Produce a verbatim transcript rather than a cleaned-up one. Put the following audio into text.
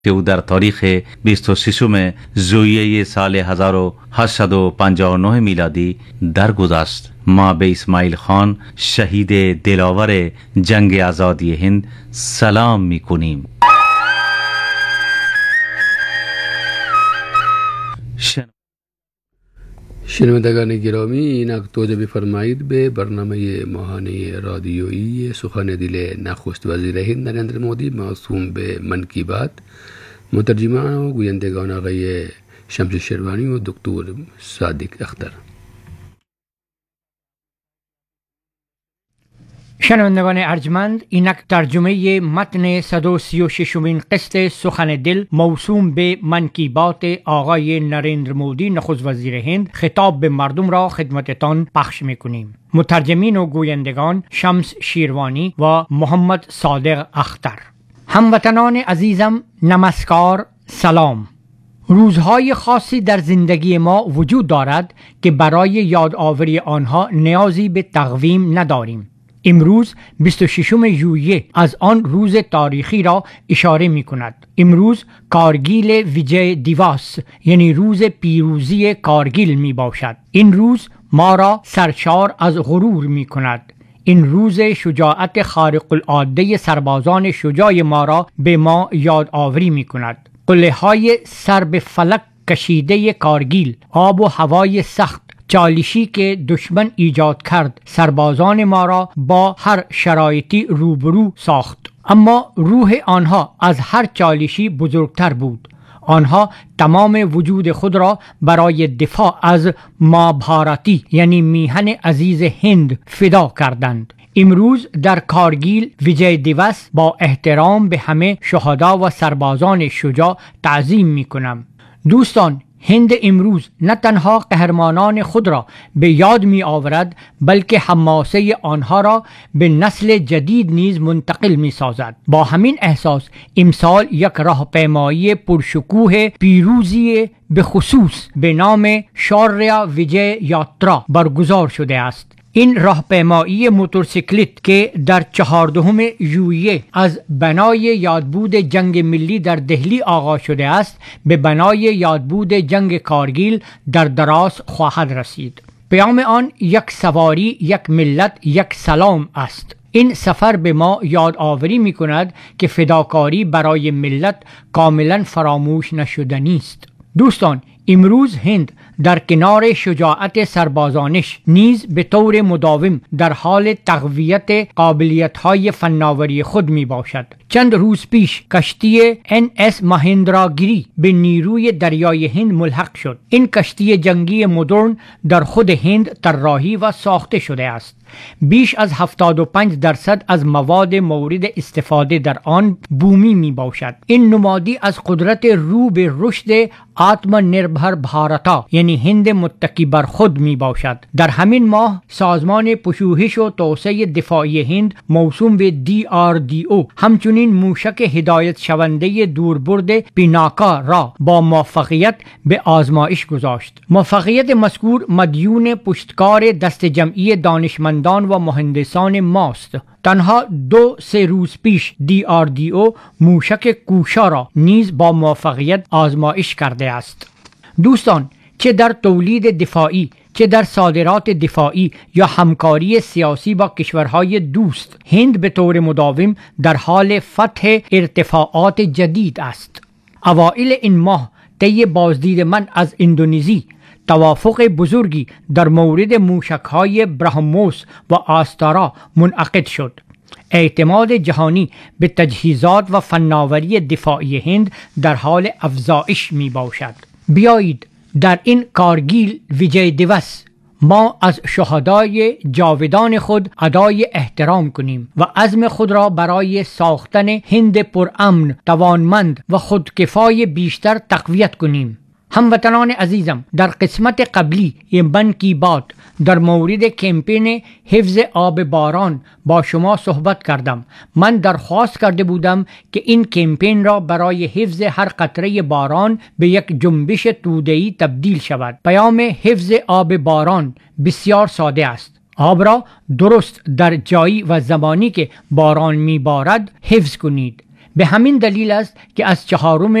که او در تاریخ بیست و ششم ژوئیه سال هزار و هشتصد و پنجاه و نه میلادی درگذشت. ما به اسماعیل خان شهید دلاور جنگ آزادی هند سلام می کنیم. شنوندگان گرامی، اینک توجه بفرمایید به برنامه ماهانه رادیویی سخن دل نخست وزیر هند نریندر مودی موسوم به من کی بات. مترجمان و گویندگان آقای شمس شیروانی و دکتر صادق اختر. شنوندگان ارجمند، اینک ترجمه متن صد و سی و ششمین قسط سخن دل موسوم به من کی بات آقای نریندر مودی نخست وزیر هند خطاب به مردم را خدمتتان پخش میکنیم. مترجمین و گویندگان شمس شیروانی و محمد صادق اختر. هموطنان عزیزم، نمسکار، سلام. روزهای خاصی در زندگی ما وجود دارد که برای یادآوری آنها نیازی به تقویم نداریم. امروز بیست و ششم ژوئیه از آن روز تاریخی را اشاره می کند. امروز کارگیل ویجای دیواس یعنی روز پیروزی کارگیل می باشد. این روز ما را سرشار از غرور می کند. این روز شجاعت خارق العاده سربازان شجاع ما را به ما یادآوری می کند. قله های سر به فلک کشیده کارگیل، آب و هوای سخت، چالشی که دشمن ایجاد کرد سربازان ما را با هر شرایطی روبرو ساخت. اما روح آنها از هر چالشی بزرگتر بود. آنها تمام وجود خود را برای دفاع از مابهارتی یعنی میهن عزیز هند فدا کردند. امروز در کارگیل ویجای دیوس با احترام به همه شهدا و سربازان شجاع تعظیم می کنم. دوستان، هند امروز نه تنها قهرمانان خود را به یاد می آورد بلکه حماسه آنها را به نسل جدید نیز منتقل می سازد. با همین احساس امسال یک راهپیمایی پرشکوه پیروزی به خصوص به نام شاریا ویجای یاترا برگزار شده است. این راهپیمایی موتورسیکلت که در چهاردهم ژوئیه از بنای یادبود جنگ ملی در دهلی آغاز شده است به بنای یادبود جنگ کارگیل در دراس خواهد رسید. پیام آن یک سواری، یک ملت، یک سلام است. این سفر به ما یادآوری می کند که فداکاری برای ملت کاملا فراموش نشدنی است. دوستان، امروز هند در کنار شجاعت سربازانش نیز به طور مداوم در حال تقویت قابلیت‌های فناوری خود می باشد. چند روز پیش کشتی ان اس مهندراگیری به نیروی دریای هند ملحق شد. این کشتی جنگی مدرن در خود هند طراحی و ساخته شده است. بیش از هفتاد و پنج درصد از مواد مورد استفاده در آن بومی می باشد. این نمادی از قدرت رو به رشد آتما نربھر بھارتا یعنی هند متکی بر خود می باشد. در همین ماه سازمان پژوهش و توسعه دفاعی هند موسوم به دی آر دی او همچنین موشک هدایت شونده دوربرد پیناکا را با موفقیت به آزمایش گذاشت. موفقیت مذکور مدیون پشتکار دست جمعی دانشمندان و مهندسان ماست. تنها دو سه روز پیش دی آر دی او موشک کوشا را نیز با موفقیت آزمایش کرده است. دوستان، چه در تولید دفاعی، چه در صادرات دفاعی یا همکاری سیاسی با کشورهای دوست، هند به طور مداوم در حال فتح ارتفاعات جدید است. اوایل این ماه طی بازدید من از اندونزی توافق بزرگی در مورد موشک‌های برهموس و آستارا منعقد شد. اعتماد جهانی به تجهیزات و فناوری دفاعی هند در حال افزایش می باشد. بیایید در این کارگیل ویجای دیوس ما از شهدای جاودان خود ادای احترام کنیم و عزم خود را برای ساختن هند پرامن، توانمند و خودکفای بیشتر تقویت کنیم. هموطنان عزیزم، در قسمت قبلی من کی بات در مورد کمپین حفظ آب باران با شما صحبت کردم. من درخواست کرده بودم که این کمپین را برای حفظ هر قطره باران به یک جنبش توده‌ای تبدیل شود. پیام حفظ آب باران بسیار ساده است. آب را درست در جایی و زمانی که باران میبارد حفظ کنید. به همین دلیل است که از چهارم